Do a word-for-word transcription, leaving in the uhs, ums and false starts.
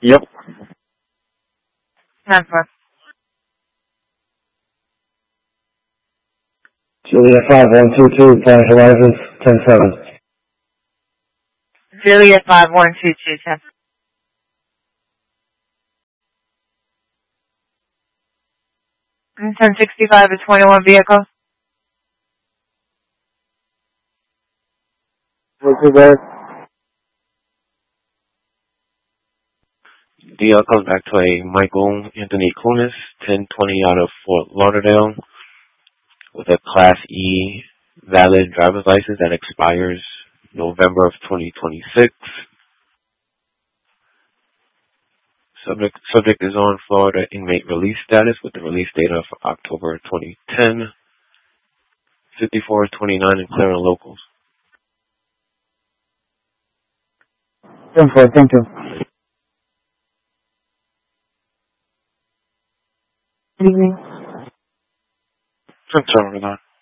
Yep. ten four. Julia five one two two, Planet Horizons, ten seven. Julia five one two two ten. ten sixty-five to twenty-one vehicle. What's it there? D L comes back to a Michael Anthony Kunis, ten twenty out of Fort Lauderdale, with a Class E valid driver's license that expires November of twenty twenty-six. Subject, subject is on Florida inmate release status with the release date of October twenty ten. fifty-four twenty-nine in clearing locals. ten four, thank you. Good evening. Ten seven,